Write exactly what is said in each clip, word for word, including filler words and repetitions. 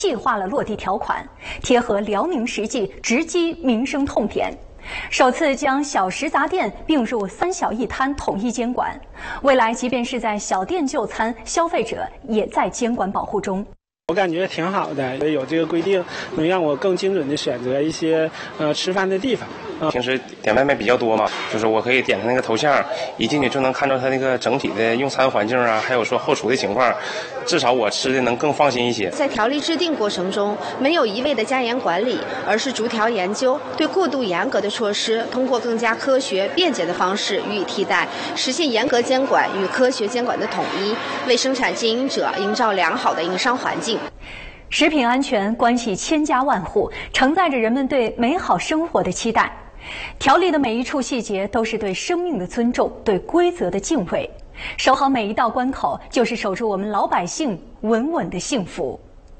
细化了落地条款，贴合辽宁实际，直击民生痛点。首次将小食杂店并入三小一摊统一监管，未来即便是在小店就餐，消费者也在监管保护中。 我感觉挺好的，有这个规定，能让我更精准地选择一些呃吃饭的地方。 平时点外卖比较多嘛，就是我可以点他那个头像，一进去就能看到他那个整体的用餐环境啊，还有说后厨的情况，至少我吃的能更放心一些。 在条例制定过程中，没有一味的加严管理，而是逐条研究，对过度严格的措施，通过更加科学便捷的方式予以替代，实现严格监管与科学监管的统一，为生产经营者营造良好的营商环境。 食品安全关系千家万户，承载着人们对美好生活的期待。条例的每一处细节都是对生命的尊重，对规则的敬畏。守好每一道关口，就是守住我们老百姓稳稳的幸福。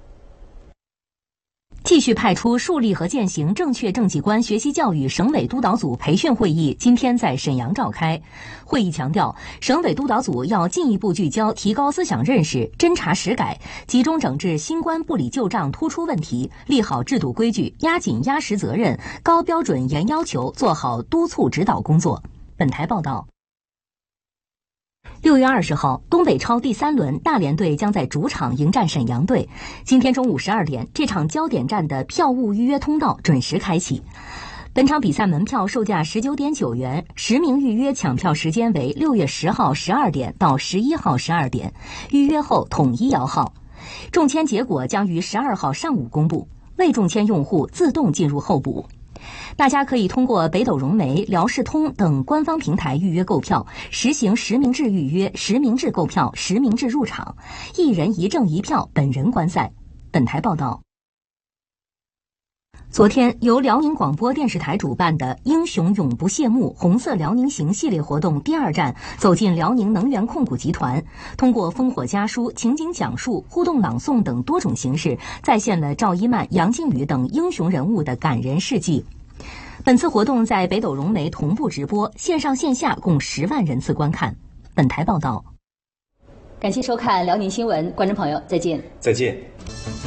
继续派出树立和践行正确政绩观学习教育省委督导组培训会议今天在沈阳召开。会议强调，省委督导组要进一步聚焦提高思想认识，侦查实改，集中整治新冠不理旧账突出问题，立好制度规矩，压紧压实责任，高标准严要求，做好督促指导工作。本台报道。六月二十号，东北超第三轮大连队将在主场迎战沈阳队。今天中午十二点，这场焦点战的票务预约通道准时开启。本场比赛门票售价十九点九元，实名预约抢票时间为六月十号十二点到十一号十二点，预约后统一摇号。中签结果将于十二号上午公布，未中签用户自动进入候补。大家可以通过北斗融媒、辽视通等官方平台预约购票，实行实名制预约、实名制购票、实名制入场，一人一证一票，本人观赛。本台报道。昨天，由辽宁广播电视台主办的“英雄永不谢幕，红色辽宁行”系列活动第二站走进辽宁能源控股集团，通过烽火家书、情景讲述、互动朗诵等多种形式，再现了赵一曼、杨靖宇等英雄人物的感人事迹。本次活动在北斗融媒同步直播，线上线下共十万人次观看。本台报道。 感谢收看辽宁新闻，观众朋友再见。 再见。